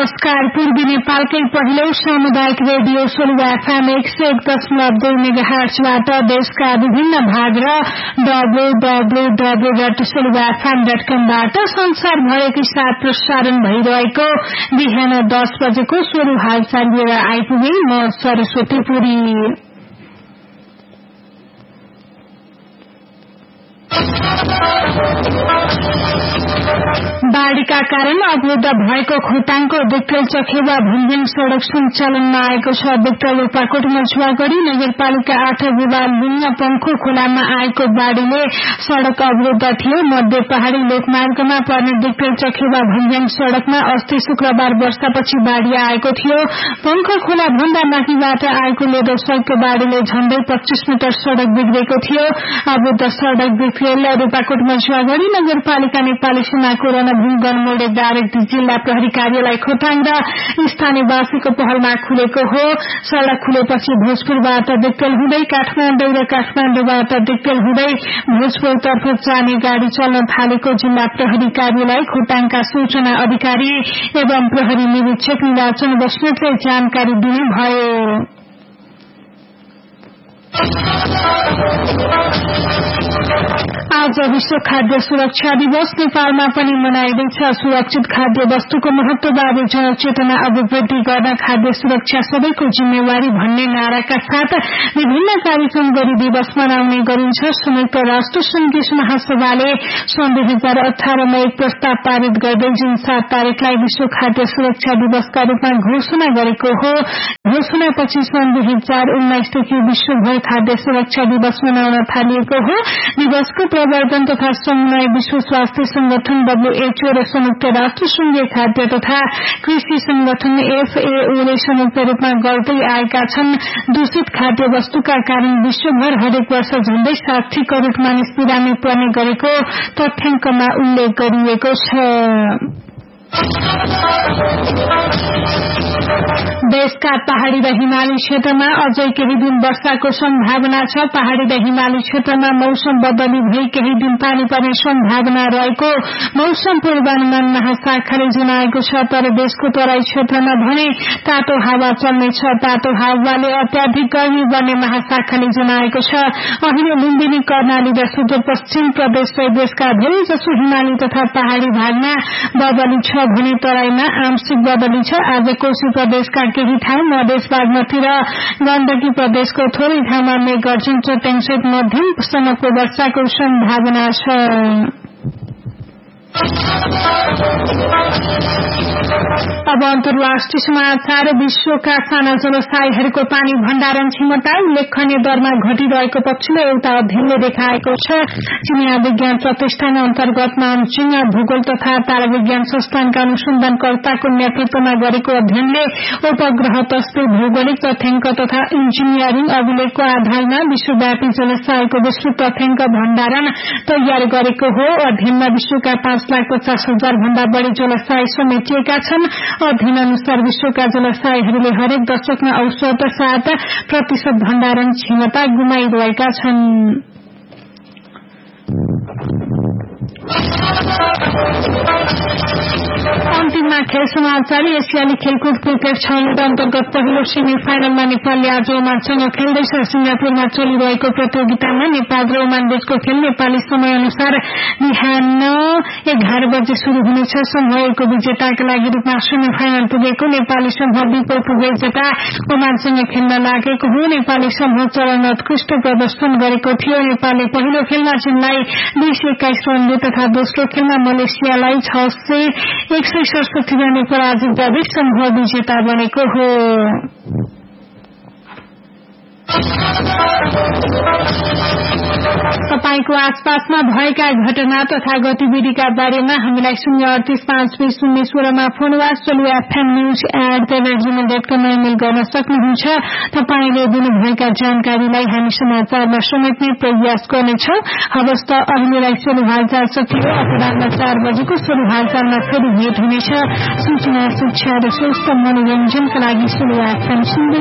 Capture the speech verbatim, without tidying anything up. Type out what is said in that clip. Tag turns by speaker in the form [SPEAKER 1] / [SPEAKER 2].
[SPEAKER 1] नमस्कार। पूर्वी नेपालकै पहिलो सामुदायिक रेडियो सोलुवा एफएम एक सय एक दशमलव दुई मेगाहर्जबाट देशका विभिन्न भाग र W W W dot सोलुवा FM dot कमबाट संसारभरकै साथ प्रसारण भइरहेको बिहान दस बजेको सोलु हालचाल लिएर आइपुगे। म सरस्वती पुरी। बाढ़ीका कारण अवरुद्ध भएको खोटाङको विक्टल चखेवा भन्ज्याङ सड़क सञ्चालनमा आएको छ। विक्टल रूपाकोट मछुवागढ़ी नगरपालिका आठ बुवा लुङ्गा पंखो खोलामा आएको बाढ़ीले सड़क अवरुद्ध थियो। मध्य पहाड़ी लोकमार्गमा पर्ने विक्टल चखेवा भन्ज्याङ सड़कमा अस्ति शुक्रबार वर्षापछि बाढ़ी आएको थियो। पंखो खोला भन्दा माथिबाट आएको लेदो सड़कको बाढ़ीले झण्डै पच्चीस मिटर सड़क बिग्रेको थियो। अवरुद्ध सड़क बिग्रेल रूपाकोट मछुवागढ़ी नगरपालिका नेपाली सेनाको रणभूमि गनमोडे डाइरेक्ट जिल्ला प्रहरी कार्यालय खोटाङ र स्थानीयवासीको पहलमा खुलेको हो। सड़क खुलेपछि भोजपुरबाट विक्टल हुँदै काठमाडौँ र काठमाडौँबाट विक्टल हुँदै भोजपुरतर्फ जाने गाड़ी चल्न थालेको जिल्ला प्रहरी कार्यालय खोटाङका सूचना अधिकारी एवं प्रहरी निरीक्षक निराचन बस्नेतले जानकारी दिनुभयो। आज विश्व खाद्य सुरक्षा दिवस नेपालमा पनि मनाइँदैछ। सुरक्षित खाद्य वस्तुको महत्वबारे जनचेतना अभिवृद्धि गर्न खाद्य सुरक्षा सबैको जिम्मेवारी भन्ने नाराका साथ विभिन्न कार्यक्रम गरी दिवस मनाउने गरिन्छ। संयुक्त राष्ट्र संघीय महासभाले सन् दुई हजार अठारमा एक प्रस्ताव पारित गर्दै जुन सात तारिकलाई विश्व खाद्य सुरक्षा दिवसका रूपमा घोषणा गरेको हो। घोषणापछि सन् दुई हजार उन्नाइसदेखि विश्वभर खाद्य सुरक्षा दिवस मनाउन थालिएको हो। दिवसको प्रवर्तन तथा समन्वय विश्व स्वास्थ्य संगठन डब्ल्यूएचओ र संयुक्त राष्ट्र संघीय खाद्य तथा कृषि संगठन एफएओ ले संयुक्त रूपमा गर्दै आएका छन्। दूषित खाद्य वस्तुका कारण विश्वभर हरेक वर्ष झण्डै साठी करोड़ मानिस बिरामी पर्ने गरेको तथ्याङ्कमा उल्लेख गरिएको छ। देशका पहाड़ी र हिमाली क्षेत्रमा अझै केही दिन वर्षाको सम्भावना छ। पहाड़ी र हिमाली क्षेत्रमा मौसम बदली भई केही दिन पानी पर्ने सम्भावना रहेको मौसम पूर्वानुमान महाशाखाले जनाएको छ। तर देशको तराई क्षेत्रमा भने तातो हावा चल्नेछ। तातो हावाले अत्याधिक गर्मी बढ्ने महाशाखाले जनाएको छ। अहिले लुम्बिनी कर्णाली र सुदूरपश्चिम प्रदेश सहित देशका धेरै जसो हिमाली तथा पहाड़ी भागमा बदली छ भने तराईमा आंशिक बदली छ। आज कोशी प्रदेशका केही ठाउँ मधेस बागमती र गण्डकी प्रदेशको थोरै ठाउँमा मेघ गर्जन चट्याङसहित मध्यमसम्मको वर्षाको सम्भावना छ। अब अन्तर्राष्ट्रिय समाचार। विश्वका साना जलाशयहरूको पानी भण्डारण क्षमता उल्लेखनीय दरमा घटिरहेको पछिल्लो एउटा अध्ययनले देखाएको छ। चिनिया विज्ञान प्रतिष्ठान अन्तर्गत नामचिङ भूगोल तथा ताराविज्ञान संस्थानका अनुसन्धानकर्ताको नेतृत्वमा गरेको अध्ययनले उपग्रह तस्बिर भौगोलिक तथ्याङ्क तथा इन्जिनियरिङ अभिलेखको आधारमा विश्वव्यापी जलाशयको विस्तृत तथ्याङ्क भण्डारण तयार गरेको हो। अध्ययनमा विश्वका पाँच लाख पचास हजार भन्दा बढ़ी जलाशय समेटिएका छन्। अध्ययन अनुसार विश्वका जलाशयहरूले हरेक दशकमा औसत सात प्रतिशत भण्डारण क्षमता गुमाइरहेका छन्। अन्तिममा खेल समाचार। एसियाली खेलकुद क्रिकेट छनौट अन्तर्गत पहिलो सेमी फाइनलमा नेपालले आज ओमानसँग खेल्दैछ। सिंगापुरमा चलिरहेको प्रतियोगितामा नेपाल र ओमान बीचको खेल नेपाली समय अनुसार बिहान एघार बजे शुरू हुनेछ। समूहको विजेताका लागि रूपमा सेमी फाइनल पुगेको नेपाली समूह विपरीत विजेता ओमानसँग खेल्न लागेको हो। नेपाली समूह चरण उत्कृष्ट प्रदर्शन गरेको थियो। नेपालले पहिलो खेलमा चीनलाई बीस एक्काइस रनले तथा दोस्रो खेलमा मलेसियालाई छ सय एक सय सडसठी रनले पराजित गर्दै समूह विजेता बनेको हो। तपाईको आसपासमा भएका घटना तथा गतिविधिका बारेमा हामीलाई शून्य अडतीस पाँच बीस शून्य सोह्रमा फोन वा Solu FM news at the rate Gmail dot com email गर्न सक्नुहुन्छ। तपाईले दिनुभएका जानकारीलाई हामी समाचारमा समेट्ने प्रयास गर्नेछौं। हवस् त अहिलेलाई सोलु हालचाल सकियो। अपराह्न चार बजेको सोलु हालचालमा फेरि भेट हुनेछ। सूचना, शिक्षा र स्वस्थ मनोरञ्जनका लागि सोलु एफएम सुन्दै